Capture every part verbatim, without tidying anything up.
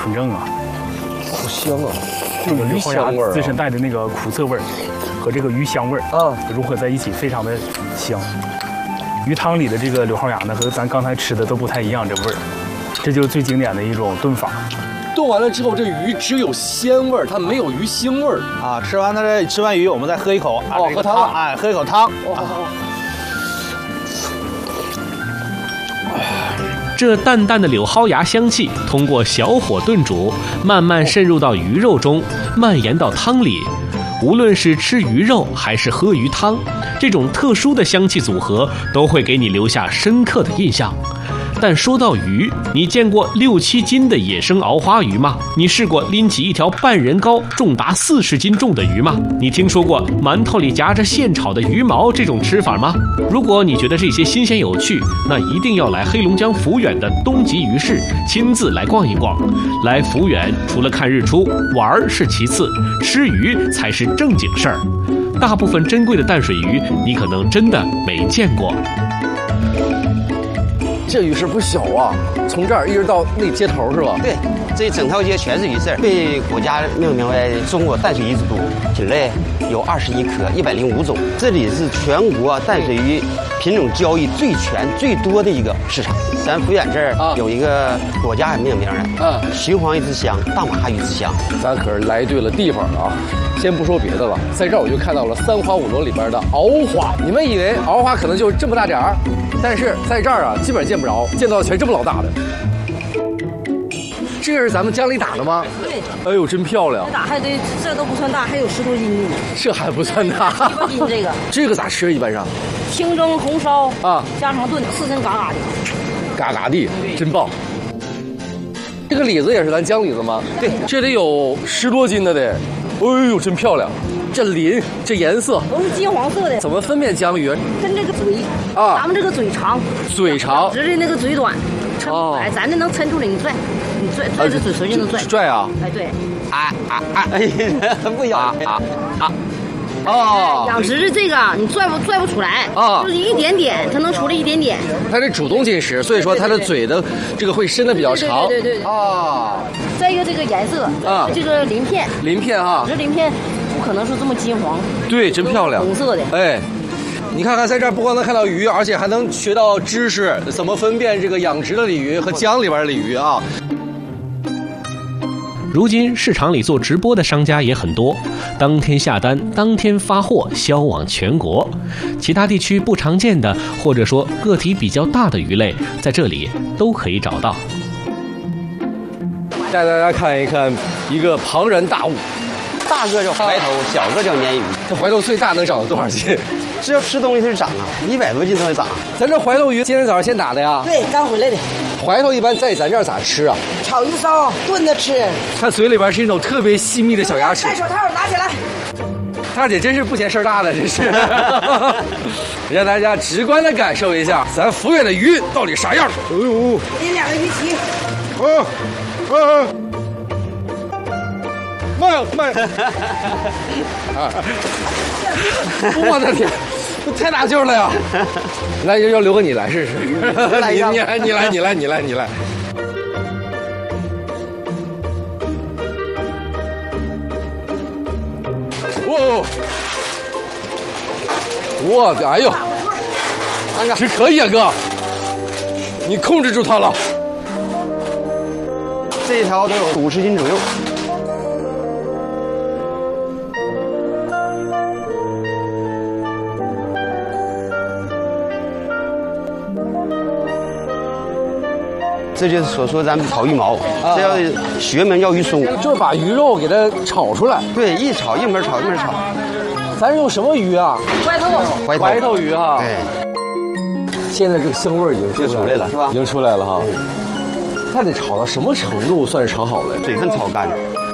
纯正啊， 好香啊！ 这个鱼烧鸭香味儿、啊、 自身带的那个苦涩味儿和这个鱼香味儿啊融合在一起，非常的香。鱼汤里的这个柳蒿鸭呢，和咱刚才吃的都不太一样，这味儿，这就是最经典的一种炖法。 炖完了之后，这鱼只有鲜味儿，它没有鱼腥味儿啊。吃完它这吃完鱼，我们再喝一口啊， 哦，喝汤啊， 哎，喝一口汤。 哦，好好。 这淡淡的柳蒿芽香气通过小火炖煮，慢慢渗入到鱼肉中，蔓延到汤里。无论是吃鱼肉还是喝鱼汤，这种特殊的香气组合都会给你留下深刻的印象。但说到鱼，你见过六七斤的野生鳌花鱼吗？你试过拎起一条半人高、重达四十斤重的鱼吗？你听说过馒头里夹着现炒的鱼毛这种吃法吗？如果你觉得这些新鲜有趣，那一定要来黑龙江抚远的东极鱼市，亲自来逛一逛。来抚远除了看日出，玩是其次，吃鱼才是正经事儿。大部分珍贵的淡水鱼，你可能真的没见过。 这鱼市不小啊，从这儿一直到那街头是吧？ 对，这一整条街全是鱼市，被国家命名为中国淡水鱼之都，品类有二十一科，一百零五种。这里是全国淡水鱼品种交易最全、最多的一个市场。咱抚远这儿有一个国家命名的，嗯，秦皇鱼之乡、大马哈鱼之乡。 咱可是来对了地方了啊！先不说别的了，在这儿我就看到了三花五轮里边的鳌花。你们以为鳌花可能就这么大点儿，但是在这儿啊，基本上见不着，见到的全这么老大的。这个是咱们江里打的吗？ 对。 哎呦，真漂亮！ 打还得这都不算大，还有十多斤的呢。 这还不算大。 七八斤这个。 这个咋吃？一般上？ 清蒸、红烧啊， 家常炖，刺身嘎嘎的。 嘎嘎的，真棒！这个李子也是咱江李子吗？ 对， 这得有十多斤的得。哎呦，真漂亮！这鳞，这颜色都是金黄色的。 怎么分辨江鱼？ 跟这个嘴啊， 咱们这个嘴长， 嘴长， 直的那个嘴短，抻不出来。咱这能抻出来，你拽，你拽拽着嘴唇就能拽。 拽啊！ 哎，对。 啊啊啊！哎呀，不咬啊啊啊！ 哦， 养殖的这个你拽不拽不出来啊，就是一点点，它能出来一点点。 它是主动进食，所以说它的嘴的这个会伸的比较长。 对对对对。啊，再一个这个颜色啊，这个鳞片， 鳞片哈， 这鳞片不可能是这么金黄。 对，真漂亮， 红色的。 哎，你看看，在这儿不光能看到鱼，而且还能学到知识，怎么分辨这个养殖的鲤鱼和江里边的鲤鱼啊。 如今市场里做直播的商家也很多，当天下单，当天发货，销往全国。其他地区不常见的，或者说个体比较大的鱼类，在这里都可以找到。 带大家看一看一个庞然大物， 大个叫怀头，小个叫鲶鱼。 这怀头最大能长到多少斤？ 只要吃东西它就长啊，一百多斤都会长。 咱这怀头鱼今天早上先打的呀？ 对，刚回来的。 怀头一般在咱这儿咋吃啊？ 炒一烧，炖着吃。 它嘴里边是一种特别细密的小牙齿。 戴手套，拿起来。 大姐真是不嫌事儿大的，真是。让大家直观的感受一下咱抚远的鱼到底啥样。哎呦， 拎两个鱼鳍。 啊啊！慢呀慢呀！啊！我的天！太大劲儿了呀！来，要留个你来试试。你你来，你来，你来，你来，你来。哦！我的哎呦！这可以啊，哥！你控制住它了。 这一条都有五十斤左右。这就是所说咱们炒鱼毛，这叫学名叫鱼松， 就是把鱼肉给它炒出来。 对，一炒一门炒一门炒。 咱是用什么鱼啊？ 怀头， 怀头， 怀头鱼哈。 对。 现在这个香味已经就出来了，是吧？ 已经出来了哈。它得炒到什么程度算是炒好了？ 水分炒干。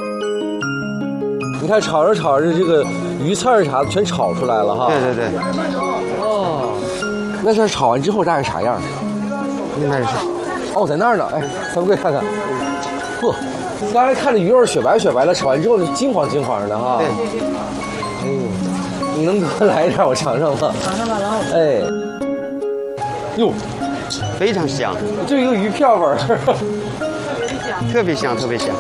你看炒着炒着，这个鱼刺儿啥的全炒出来了哈。 对对对。 哦。那这炒完之后大概啥样？ 应该是。 哦，在那儿呢，哎，咱们过来看看。呵，刚才看着鱼肉雪白雪白的，炒完之后金黄金黄的哈。 对。 嗯，你能给我来一点，我尝尝吗？ 尝尝吧，然后。 哎。哟， 非常香， 就一个鱼片味儿。 特别香，特别香。